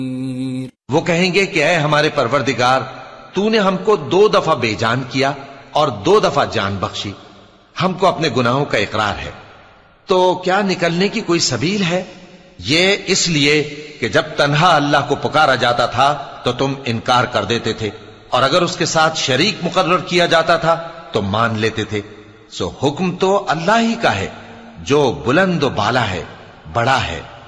वो कहेंगे कि ऐ हमारे परवरदिगार, तूने हमको 2 दफा बेजान किया और 2 दफा जान बख्शी, हमको अपने गुनाहों का इकरार है, तो क्या निकलने की कोई सबील है? ये इसलिए कि जब तन्हा अल्लाह को पुकारा जाता था तो तुम इनकार कर देते थे, और अगर उसके साथ शरीक मुकर्रर किया जाता था तो मान लेते थे। सो हुक्म तो अल्लाह ही का है जो बुलंद बाला है, बड़ा है।